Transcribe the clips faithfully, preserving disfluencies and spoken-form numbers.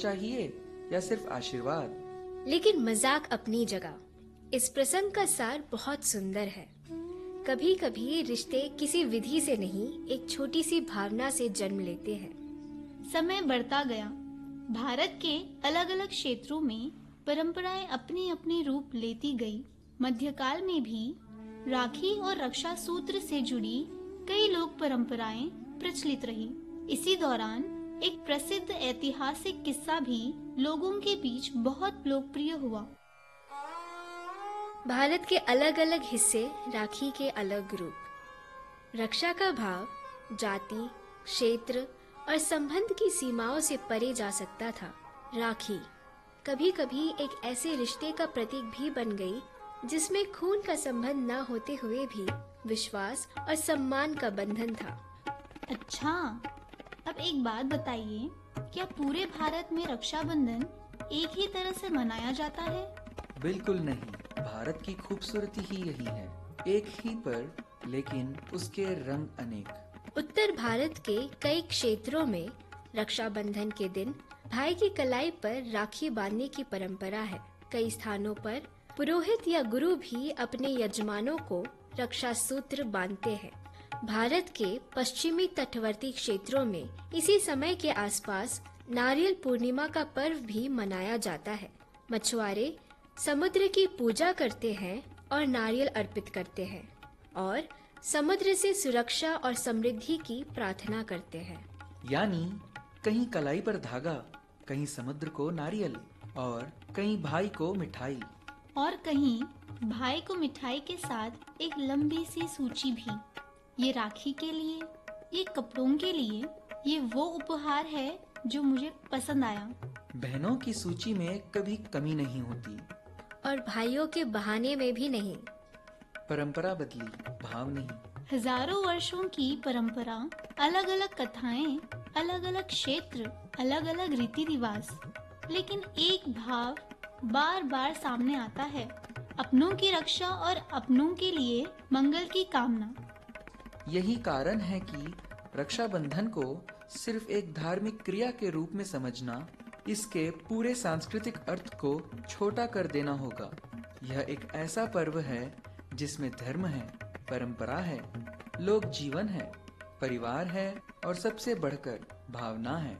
चाहिए या सिर्फ आशीर्वाद? लेकिन मजाक अपनी जगह। इस प्रसंग का सार बहुत सुंदर है। कभी कभी रिश्ते किसी विधि से नहीं, एक छोटी सी भावना से जन्म लेते हैं। समय बढ़ता गया। भारत के अलग अलग क्षेत्रों में परंपराएं अपनी अपनी रूप लेती गई। मध्यकाल में भी राखी और रक्षा सूत्र से जुड़ी कई लोक परंपराएं प्रचलित रही। इसी दौरान एक प्रसिद्ध ऐतिहासिक किस्सा भी लोगों के बीच बहुत लोकप्रिय हुआ। भारत के अलग अलग हिस्से, राखी के अलग रूप। रक्षा का भाव जाति, क्षेत्र और संबंध की सीमाओं से परे जा सकता था। राखी कभी कभी एक ऐसे रिश्ते का प्रतीक भी बन गई जिसमें खून का संबंध न होते हुए भी विश्वास और सम्मान का बंधन था। अच्छा, अब एक बात बताइए, क्या पूरे भारत में रक्षाबंधन एक ही तरह से मनाया जाता है? बिल्कुल नहीं। भारत की खूबसूरती ही यही है, एक ही पर्व लेकिन उसके रंग अनेक। उत्तर भारत के कई क्षेत्रों में रक्षाबंधन के दिन भाई की कलाई पर राखी बांधने की परंपरा है। कई स्थानों पर पुरोहित या गुरु भी अपने यजमानों को रक्षा सूत्र बांधते हैं। भारत के पश्चिमी तटवर्ती क्षेत्रों में इसी समय के आसपास नारियल पूर्णिमा का पर्व भी मनाया जाता है। मछुआरे समुद्र की पूजा करते हैं और नारियल अर्पित करते हैं और समुद्र से सुरक्षा और समृद्धि की प्रार्थना करते हैं। यानी कहीं कलाई पर धागा, कहीं समुद्र को नारियल और कहीं भाई को मिठाई। और कहीं भाई को मिठाई के साथ एक लंबी सी सूची भी। ये राखी के लिए, ये कपड़ों के लिए, ये वो उपहार है जो मुझे पसंद आया। बहनों की सूची में कभी कमी नहीं होती और भाइयों के बहाने में भी नहीं। परंपरा बदली, भाव नहीं। हजारों वर्षों की परंपरा, अलग अलग कथाएं, अलग अलग क्षेत्र, अलग अलग रीति रिवाज, लेकिन एक भाव बार बार सामने आता है, अपनों की रक्षा और अपनों के लिए मंगल की कामना। यही कारण है कि रक्षाबंधन को सिर्फ एक धार्मिक क्रिया के रूप में समझना, इसके पूरे सांस्कृतिक अर्थ को छोटा कर देना होगा। यह एक ऐसा पर्व है जिसमें धर्म है, परंपरा है, लोक जीवन है, परिवार है और सबसे बढ़कर भावना है।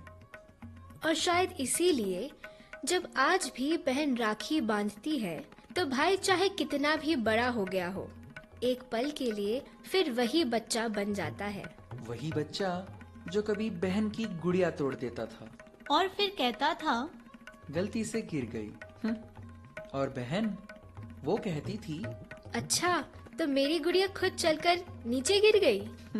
और शायद इसीलिए जब आज भी बहन राखी बांधती है तो भाई चाहे कितना भी बड़ा हो गया हो, एक पल के लिए फिर वही बच्चा बन जाता है। वही बच्चा जो कभी बहन की गुड़िया तोड़ देता था और फिर कहता था, गलती से गिर गई। और बहन वो कहती थी, अच्छा तो मेरी गुड़िया खुद चलकर नीचे गिर गई।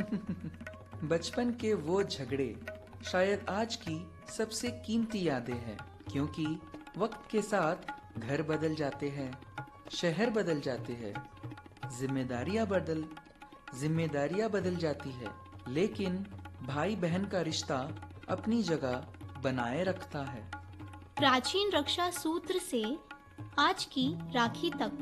बचपन के वो झगड़े शायद आज की सबसे कीमती यादें हैं, क्योंकि वक्त के साथ घर बदल जाते हैं, शहर बदल जाते हैं, जिम्मेदारियां बदल जिम्मेदारियां बदल जाती है, लेकिन भाई बहन का रिश्ता अपनी जगह बनाए रखता है। प्राचीन रक्षा सूत्र से आज की राखी तक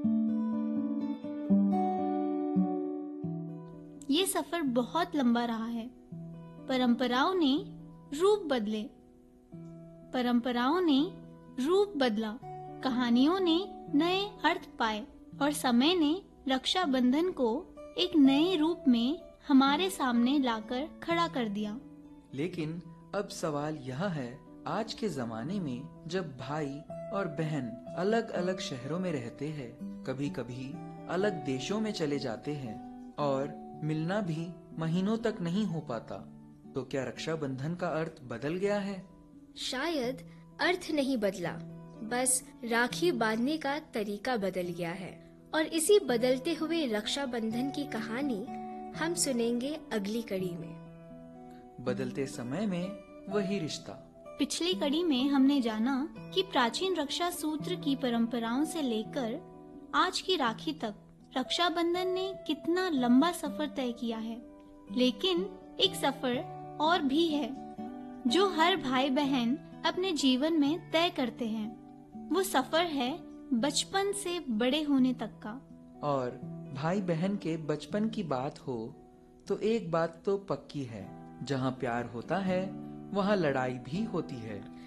ये सफर बहुत लंबा रहा है। परंपराओं ने रूप बदले, परंपराओं ने रूप बदला, कहानियों ने नए अर्थ पाए और समय ने रक्षा बंधन को एक नए रूप में हमारे सामने लाकर खड़ा कर दिया। लेकिन अब सवाल यह है, आज के जमाने में जब भाई और बहन अलग अलग शहरों में रहते हैं, कभी कभी अलग देशों में चले जाते हैं और मिलना भी महीनों तक नहीं हो पाता, तो क्या रक्षाबंधन का अर्थ बदल गया है? शायद अर्थ नहीं बदला, बस राखी बांधने का तरीका बदल गया है। और इसी बदलते हुए रक्षाबंधन की कहानी हम सुनेंगे अगली कड़ी में। बदलते समय में वही रिश्ता। पिछली कड़ी में हमने जाना कि प्राचीन रक्षा सूत्र की परंपराओं से लेकर आज की राखी तक रक्षाबंधन ने कितना लंबा सफर तय किया है। लेकिन एक सफर और भी है जो हर भाई बहन अपने जीवन में तय करते हैं। वो सफर है बचपन से बड़े होने तक का। और भाई बहन के बचपन की बात हो तो एक बात तो पक्की है, जहाँ प्यार होता है वहाँ लड़ाई भी होती है।